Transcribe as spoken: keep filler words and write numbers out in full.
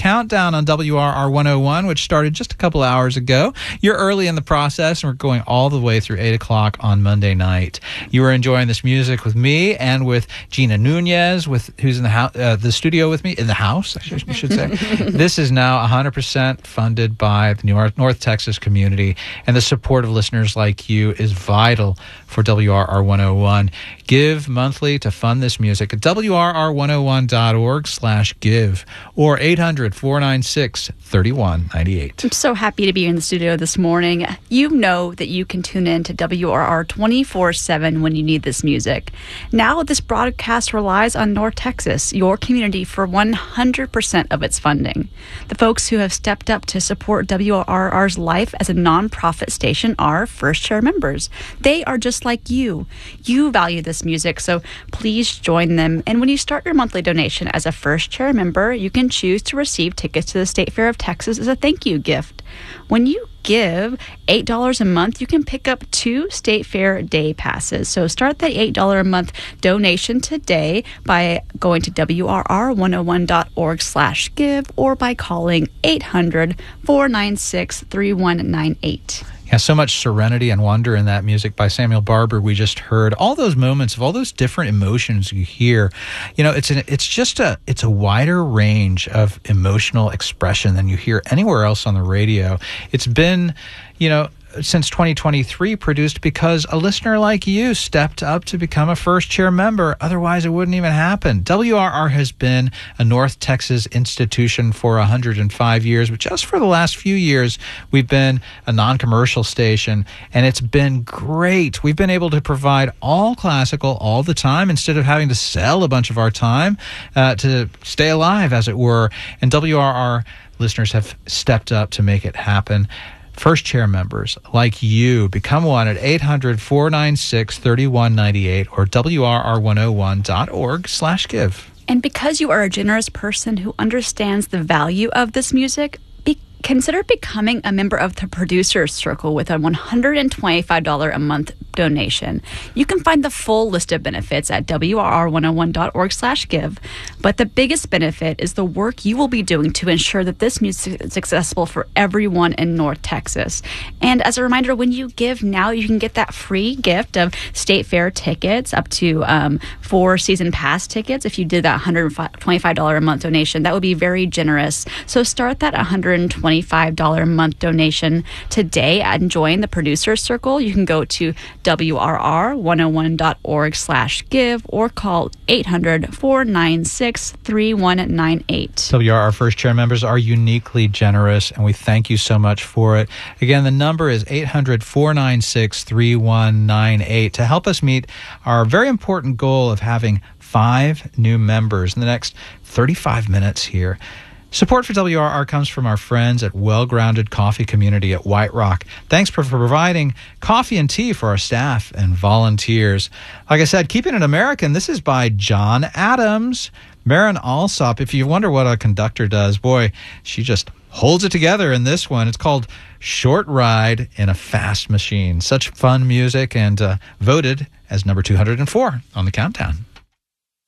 countdown on W R R one oh one, which started just a couple hours ago. You're early in the process, and we're going all the way through eight o'clock on Monday night. You are enjoying this music with me and with Gina Nunez, with who's in the house, uh, the studio with me, in the house, I should, should say. This is now one hundred percent funded by the North, North Texas community, and the support of listeners like you is vital for W R R one oh one. Give monthly to fund this music at W R R one oh one dot org slash give or eight hundred, four nine six, three one nine eight. I'm so happy to be in the studio this morning. You know that you can tune in to W R R twenty-four seven when you need this music. Now this broadcast relies on North Texas, your community, for one hundred percent of its funding. The folks who have stepped up to support W R R's life as a nonprofit station are First Chair members. They are just like you. You value this music, so please join them. And when you start your monthly donation as a First Chair member, you can choose to receive tickets to the State Fair of Texas as a thank you gift. When you give eight dollars a month, you can pick up two State Fair day passes. So start that eight dollars a month donation today by going to W R R one oh one dot org slash give or by calling eight hundred, four nine six, three one nine eight. Yeah, so much serenity and wonder in that music by Samuel Barber we just heard. All those moments of all those different emotions you hear. You know, it's an, it's just a it's a wider range of emotional expression than you hear anywhere else on the radio. It's been, you know, since twenty twenty-three produced because a listener like you stepped up to become a First Chair member. Otherwise, it wouldn't even happen. W R R has been a North Texas institution for one hundred five years, but just for the last few years, we've been a non-commercial station, and it's been great. We've been able to provide all classical all the time instead of having to sell a bunch of our time uh, to stay alive, as it were. And W R R listeners have stepped up to make it happen. First Chair members like you, become one at eight hundred, four nine six, three one nine eight or W R R one oh one dot org slash give. And because you are a generous person who understands the value of this music, be- consider becoming a member of the Producer's Circle with a one hundred twenty-five dollars a month donation. You can find the full list of benefits at W R R one oh one dot org slash give. But the biggest benefit is the work you will be doing to ensure that this music is accessible for everyone in North Texas. And as a reminder, when you give now, you can get that free gift of State Fair tickets, up to um, four season pass tickets. If you did that one hundred twenty-five dollars a month donation, that would be very generous. So start that one hundred twenty-five dollars a month donation today and join the Producer's Circle. You can go to W R R one oh one dot org slash give or call eight hundred, four nine six, three one nine eight. W R R First Chair members are uniquely generous, and we thank you so much for it. Again, the number is eight hundred, four nine six, three one nine eight to help us meet our very important goal of having five new members in the next thirty-five minutes here. Support for W R R comes from our friends at Well Grounded Coffee Community at White Rock. Thanks for, for providing coffee and tea for our staff and volunteers. Like I said, keeping it American, this is by John Adams. Maren Alsop, if you wonder what a conductor does, boy, she just holds it together in this one. It's called Short Ride in a Fast Machine. Such fun music, and uh, voted as number two hundred four on the countdown.